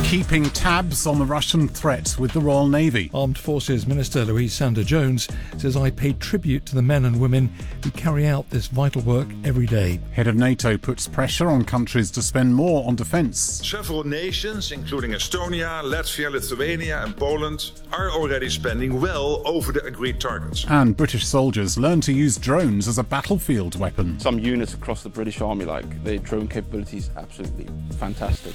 keeping tabs on the Russian threat with the Royal Navy. Armed Forces Minister Louise Sanders-Jones says, "I pay tribute to the men and women who carry out this vital work every day." Head of NATO puts pressure on countries to spend more on defence. Several nations, including Estonia, Latvia, Lithuania and Poland, are already spending well over the agreed targets. And British soldiers learn to use drones as a battlefield weapon. Some units across the British Army, like their drone capabilities, absolutely fantastic.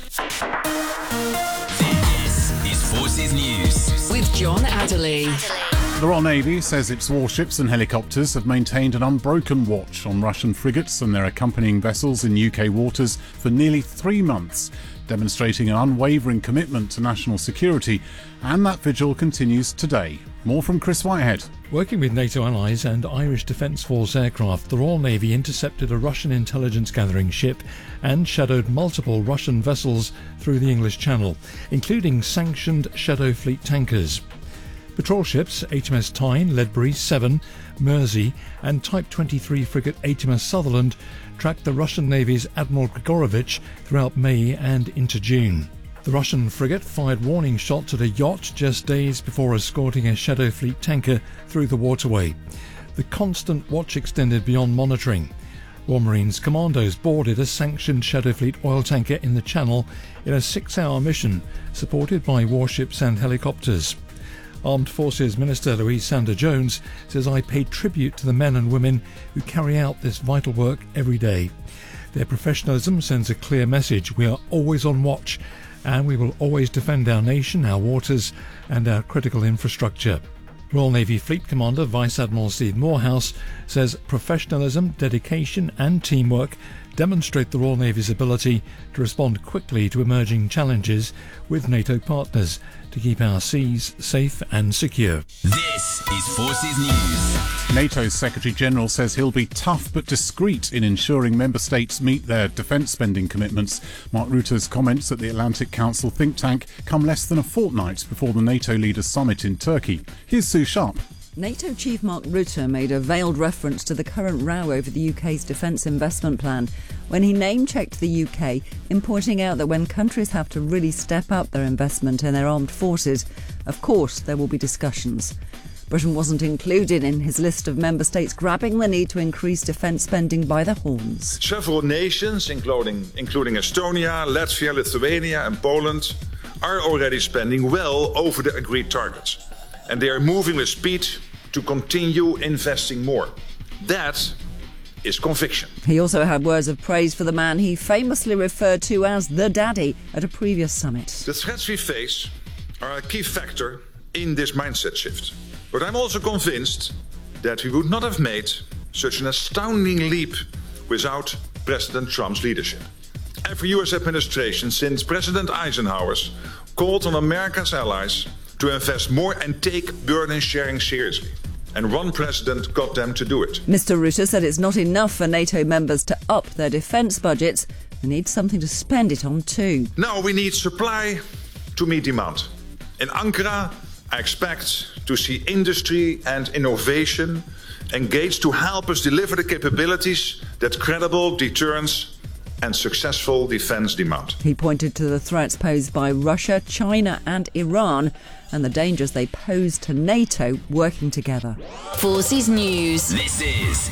This is Forces News with John Adderley. The Royal Navy says its warships and helicopters have maintained an unbroken watch on Russian frigates and their accompanying vessels in UK waters for nearly 3 months, demonstrating an unwavering commitment to national security, and that vigil continues today. More from Chris Whitehead. Working with NATO allies and Irish Defence Force aircraft, the Royal Navy intercepted a Russian intelligence-gathering ship and shadowed multiple Russian vessels through the English Channel, including sanctioned Shadow Fleet tankers. Patrol ships HMS Tyne, Ledbury, Severn, Mersey and Type 23 frigate HMS Sutherland tracked the Russian Navy's Admiral Grigorovich throughout May and into June. The Russian frigate fired warning shots at a yacht just days before escorting a Shadow Fleet tanker through the waterway. The constant watch extended beyond monitoring. Royal Marines commandos boarded a sanctioned Shadow Fleet oil tanker in the Channel in a 6-hour mission supported by warships and helicopters. Armed Forces Minister Louise Sanders-Jones says, "I pay tribute to the men and women who carry out this vital work every day. Their professionalism sends a clear message. We are always on watch, and we will always defend our nation, our waters and our critical infrastructure." Royal Navy Fleet Commander Vice Admiral Steve Morehouse says professionalism, dedication and teamwork demonstrate the Royal Navy's ability to respond quickly to emerging challenges with NATO partners to keep our seas safe and secure. This is Forces News. NATO's Secretary-General says he'll be tough but discreet in ensuring member states meet their defence spending commitments. Mark Rutte's comments at the Atlantic Council think tank come less than a fortnight before the NATO leaders' summit in Turkey. Here's Sue Sharp. NATO Chief Mark Rutte made a veiled reference to the current row over the UK's defence investment plan when he name-checked the UK in pointing out that when countries have to really step up their investment in their armed forces, of course there will be discussions. Britain wasn't included in his list of member states grabbing the need to increase defence spending by the horns. Several nations, including Estonia, Latvia, Lithuania and Poland, are already spending well over the agreed targets. And they are moving with speed to continue investing more. That is conviction. He also had words of praise for the man he famously referred to as the daddy at a previous summit. The threats we face are a key factor in this mindset shift. But I'm also convinced that we would not have made such an astounding leap without President Trump's leadership. Every US administration since President Eisenhower's called on America's allies to invest more and take burden sharing seriously. And one president got them to do it. Mr. Rutte said it's not enough for NATO members to up their defence budgets. They need something to spend it on too. Now we need supply to meet demand. In Ankara, I expect to see industry and innovation engaged to help us deliver the capabilities that credible deterrence and successful defence demand. He pointed to the threats posed by Russia, China and Iran and the dangers they pose to NATO working together. Forces News. This is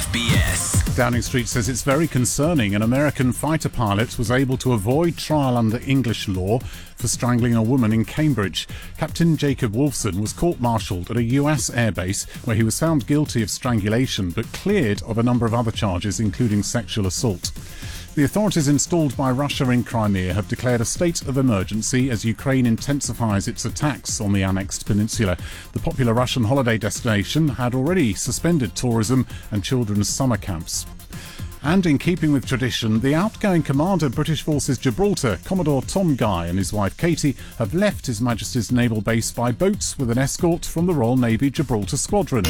BFBS. Downing Street says it's very concerning an American fighter pilot was able to avoid trial under English law for strangling a woman in Cambridge. Captain Jacob Wolfson was court-martialed at a US airbase where he was found guilty of strangulation but cleared of a number of other charges, including sexual assault. The authorities installed by Russia in Crimea have declared a state of emergency as Ukraine intensifies its attacks on the annexed peninsula. The popular Russian holiday destination had already suspended tourism and children's summer camps. And in keeping with tradition, the outgoing commander of British Forces Gibraltar, Commodore Tom Guy, and his wife Katie have left His Majesty's Naval Base by boat with an escort from the Royal Navy Gibraltar Squadron.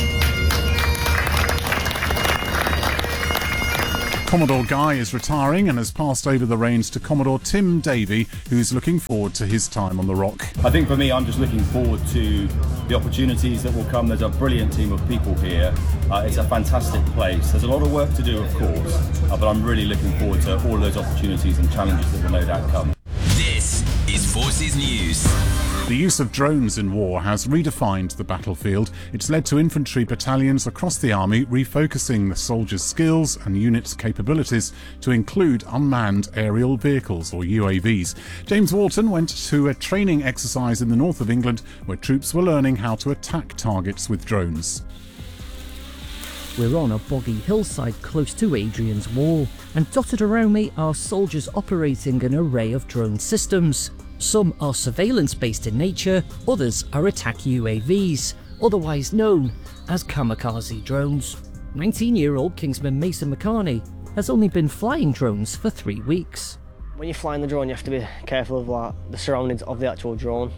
Commodore Guy is retiring and has passed over the reins to Commodore Tim Davey, who's looking forward to his time on the Rock. I think for me, I'm just looking forward to the opportunities that will come. There's a brilliant team of people here. It's a fantastic place. There's a lot of work to do, of course, but I'm really looking forward to all of those opportunities and challenges that will no doubt come. This is Forces News. The use of drones in war has redefined the battlefield. It's led to infantry battalions across the army refocusing the soldiers' skills and units' capabilities to include unmanned aerial vehicles, or UAVs. James Walton went to a training exercise in the north of England where troops were learning how to attack targets with drones. We're on a boggy hillside close to Adrian's Wall, and dotted around me are soldiers operating an array of drone systems. Some are surveillance-based in nature, others are attack UAVs, otherwise known as kamikaze drones. 19-year-old Kingsman Mason McCarney has only been flying drones for 3 weeks. When you're flying the drone, you have to be careful of the surroundings of the actual drone.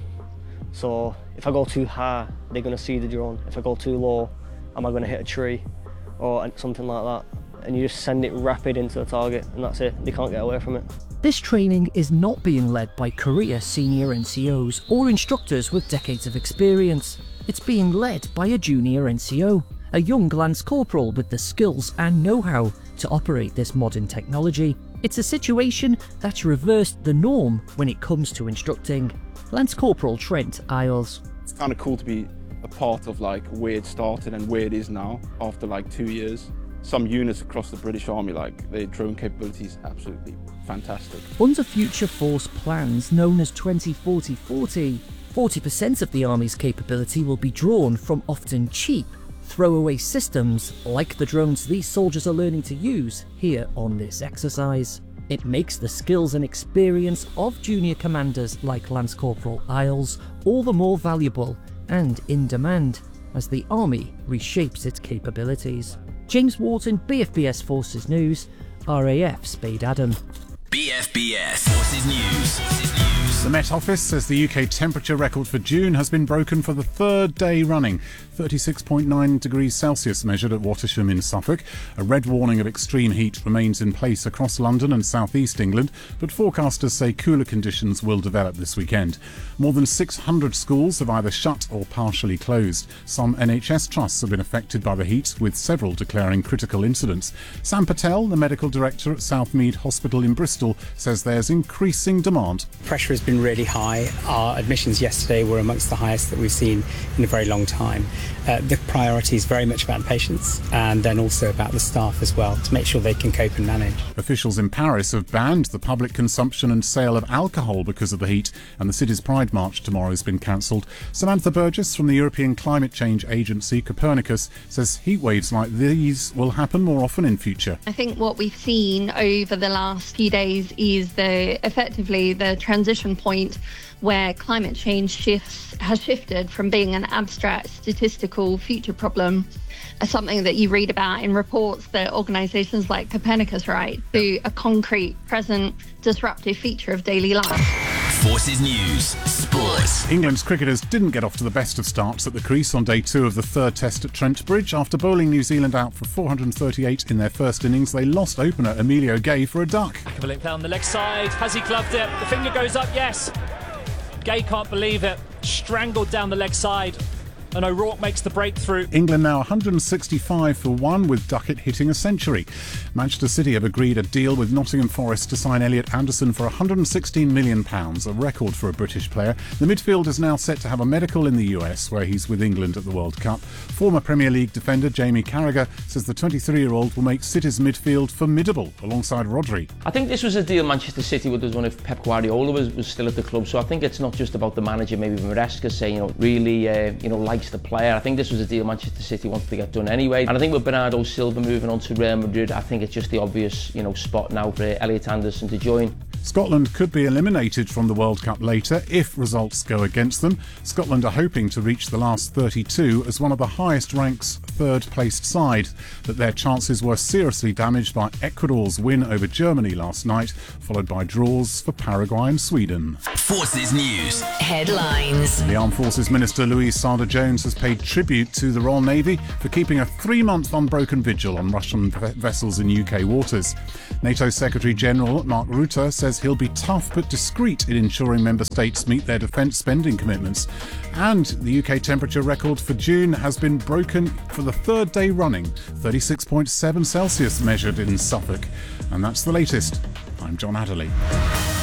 So if I go too high, they're going to see the drone. If I go too low, am I going to hit a tree or something like that? And you just send it rapid into the target, and that's it. They can't get away from it. This training is not being led by career senior NCOs or instructors with decades of experience. It's being led by a junior NCO, a young Lance Corporal with the skills and know-how to operate this modern technology. It's a situation that's reversed the norm when it comes to instructing. Lance Corporal Trent Isles. It's kind of cool to be a part of like where it started and where it is now after like 2 years. Some units across the British Army, like their drone capabilities, absolutely fantastic. Under Future Force plans known as 2040-40, 40% of the Army's capability will be drawn from often cheap, throwaway systems like the drones these soldiers are learning to use here on this exercise. It makes the skills and experience of junior commanders like Lance Corporal Isles all the more valuable and in demand as the Army reshapes its capabilities. James Walton, BFBS Forces News, RAF Spade Adam. BFBS Forces News. The Met Office says the UK temperature record for June has been broken for the third day running. 36.9 degrees Celsius measured at Wattisham in Suffolk. A red warning of extreme heat remains in place across London and southeast England, but forecasters say cooler conditions will develop this weekend. More than 600 schools have either shut or partially closed. Some NHS trusts have been affected by the heat, with several declaring critical incidents. Sam Patel, the medical director at Southmead Hospital in Bristol, says there's increasing demand. Pressure has been really high. Our admissions yesterday were amongst the highest that we've seen in a very long time. The priority is very much about patients and then also about the staff as well, to make sure they can cope and manage. Officials in Paris have banned the public consumption and sale of alcohol because of the heat, and the city's Pride March tomorrow has been cancelled. Samantha Burgess from the European Climate Change Agency Copernicus says heat waves like these will happen more often in future. I think what we've seen over the last few days is effectively the transition point where climate change has shifted from being an abstract statistical future problem, something that you read about in reports that organisations like Copernicus write, to a concrete, present, disruptive feature of daily life. Forces News Sports. England's cricketers didn't get off to the best of starts at the crease on day 2 of the third test at Trent Bridge. After bowling New Zealand out for 438 in their first innings, they lost opener Emilio Gay for a duck. Akavalik down the leg side. Has he gloved it? The finger goes up, yes. Gay can't believe it. Strangled down the leg side. And O'Rourke makes the breakthrough. England now 165 for 1, with Duckett hitting a century. Manchester City have agreed a deal with Nottingham Forest to sign Elliot Anderson for £116 million, a record for a British player. The midfield is now set to have a medical in the US, where he's with England at the World Cup. Former Premier League defender Jamie Carragher says the 23-year-old will make City's midfield formidable alongside Rodri. I think this was a deal Manchester City would have done if Pep Guardiola was still at the club, so I think it's not just about the manager. Maybe Maresca saying, really, likes the player. I think this was a deal Manchester City wanted to get done anyway, and I think with Bernardo Silva moving on to Real Madrid, I think it's just the obvious spot now for Elliot Anderson to join. Scotland could be eliminated from the World Cup later if results go against them. Scotland are hoping to reach the last 32 as one of the highest ranks third-placed side, but their chances were seriously damaged by Ecuador's win over Germany last night, followed by draws for Paraguay and Sweden. Forces News Headlines. The Armed Forces Minister Louise Sardar-Jones has paid tribute to the Royal Navy for keeping a 3-month unbroken vigil on Russian vessels in UK waters. NATO Secretary-General Mark Rutte says he'll be tough but discreet in ensuring member states meet their defence spending commitments. And the UK temperature record for June has been broken for the third day running, 36.7 Celsius measured in Suffolk. And that's the latest. I'm John Adderley.